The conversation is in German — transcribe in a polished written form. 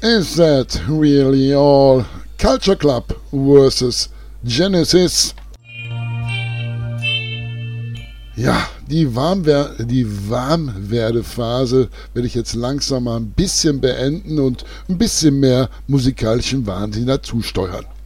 Is that really all? Culture Club versus Genesis. Ja, die Warmwerdephase werde ich jetzt langsam mal ein bisschen beenden und ein bisschen mehr musikalischen Wahnsinn dazu steuern.